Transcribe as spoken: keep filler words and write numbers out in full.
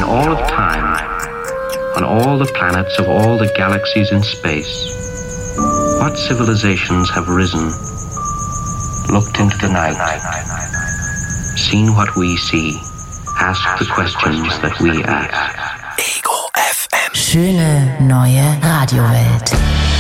in all of time, on all the planets of all the galaxies in space, what civilizations have risen, looked into the night, seen what we see, asked the questions that we ask. Ego F M. Schöne neue Radiowelt.